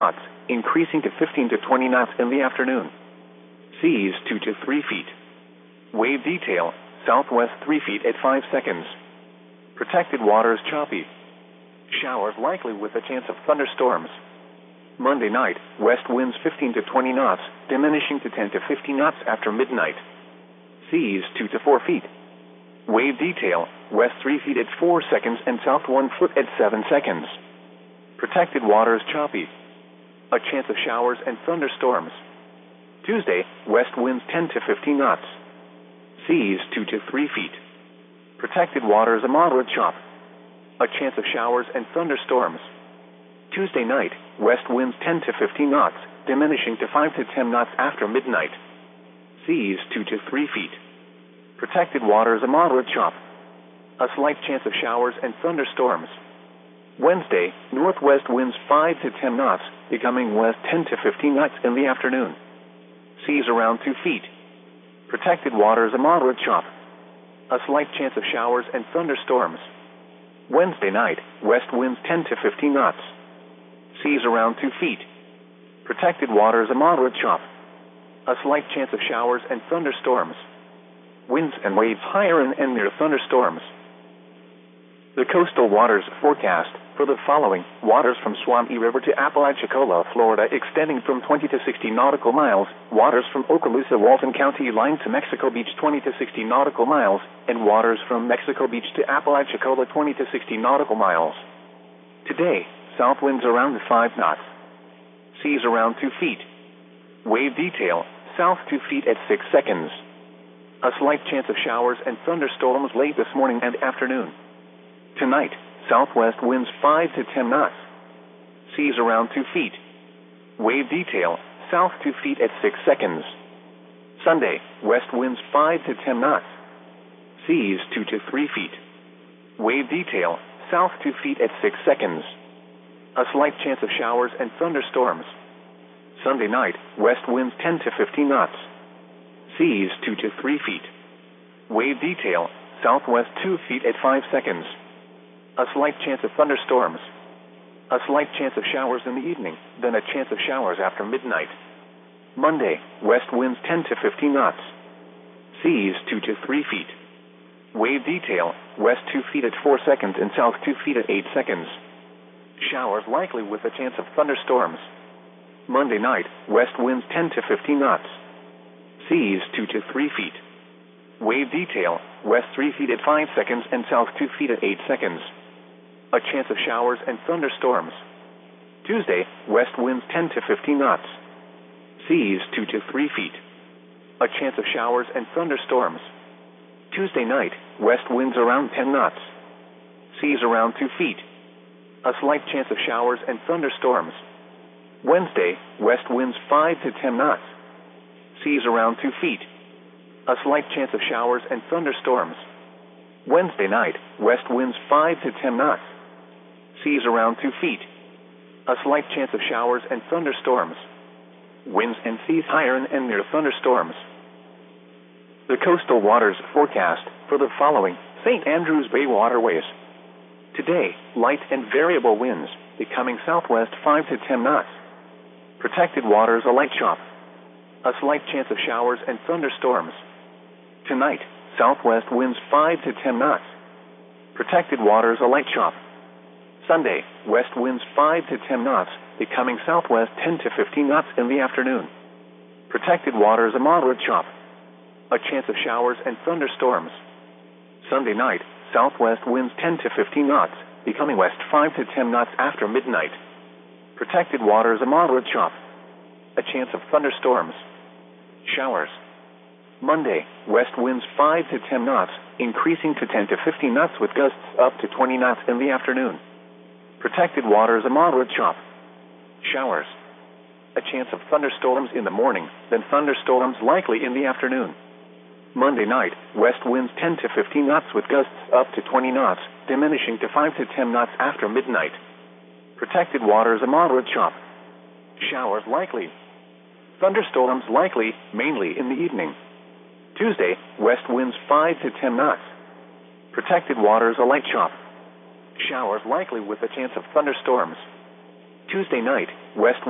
knots, increasing to 15 to 20 knots in the afternoon. Seas 2 to 3 feet. Wave detail, southwest 3 feet at 5 seconds. Protected waters choppy. Showers likely with a chance of thunderstorms. Monday night, west winds 15 to 20 knots, diminishing to 10 to 15 knots after midnight. Seas 2 to 4 feet. Wave detail, west 3 feet at 4 seconds and south 1 foot at 7 seconds. Protected waters choppy. A chance of showers and thunderstorms. Tuesday, west winds 10 to 15 knots. Seas 2 to 3 feet. Protected waters a moderate chop. A chance of showers and thunderstorms. Tuesday night, west winds 10 to 15 knots, diminishing to 5 to 10 knots after midnight. Seas 2 to 3 feet. Protected waters a moderate chop. A slight chance of showers and thunderstorms. Wednesday, northwest winds 5 to 10 knots, becoming west 10 to 15 knots in the afternoon. Seas around 2 feet. Protected waters a moderate chop. A slight chance of showers and thunderstorms. Wednesday night, west winds 10 to 15 knots. Seas around 2 feet. Protected waters a moderate chop. A slight chance of showers and thunderstorms. Winds and waves higher and near thunderstorms. The coastal waters forecast for the following: waters from Swami River to Apalachicola, Florida, extending from 20 to 60 nautical miles, waters from Okaloosa, Walton County line to Mexico Beach 20 to 60 nautical miles, and waters from Mexico Beach to Apalachicola 20 to 60 nautical miles. Today, south winds around 5 knots. Seas around 2 feet. Wave detail, south 2 feet at 6 seconds. A slight chance of showers and thunderstorms late this morning and afternoon. Tonight, southwest winds 5 to 10 knots. Seas around 2 feet. Wave detail, south 2 feet at 6 seconds. Sunday, west winds 5 to 10 knots. Seas 2 to 3 feet. Wave detail, south 2 feet at 6 seconds. A slight chance of showers and thunderstorms. Sunday night, west winds 10 to 15 knots. Seas 2 to 3 feet. Wave detail, southwest 2 feet at 5 seconds. A slight chance of thunderstorms. A slight chance of showers in the evening, then a chance of showers after midnight. Monday, west winds 10 to 15 knots. Seas 2 to 3 feet. Wave detail, west 2 feet at 4 seconds and south 2 feet at 8 seconds. Showers likely with a chance of thunderstorms. Monday night, west winds 10 to 15 knots. Seas 2 to 3 feet. Wave detail, west 3 feet at 5 seconds and south 2 feet at 8 seconds. A chance of showers and thunderstorms. Tuesday, west winds 10 to 15 knots. Seas 2 to 3 feet. A chance of showers and thunderstorms. Tuesday night, west winds around 10 knots. Seas around 2 feet. A slight chance of showers and thunderstorms. Wednesday, west winds 5 to 10 knots. Seas around 2 feet. A slight chance of showers and thunderstorms. Wednesday night, west winds 5 to 10 knots. Seas around 2 feet. A slight chance of showers and thunderstorms. Winds and seas higher and near thunderstorms. The coastal waters forecast for the following: St. Andrews Bay waterways. Today, light and variable winds, becoming southwest 5 to 10 knots. Protected waters a light chop. A slight chance of showers and thunderstorms. Tonight, southwest winds 5 to 10 knots. Protected waters a light chop. Sunday, west winds 5 to 10 knots, becoming southwest 10 to 15 knots in the afternoon. Protected waters a moderate chop. A chance of showers and thunderstorms. Sunday night, southwest winds 10 to 15 knots, becoming west 5 to 10 knots after midnight. Protected waters a moderate chop. A chance of thunderstorms. Showers. Monday, west winds 5 to 10 knots, increasing to 10 to 15 knots with gusts up to 20 knots in the afternoon. Protected waters a moderate chop. Showers. A chance of thunderstorms in the morning, then thunderstorms likely in the afternoon. Monday night, west winds 10 to 15 knots with gusts up to 20 knots, diminishing to 5 to 10 knots after midnight. Protected waters a moderate chop. Showers likely. Thunderstorms likely, mainly in the evening. Tuesday, west winds 5 to 10 knots. Protected waters a light chop. Showers likely with a chance of thunderstorms. Tuesday night, west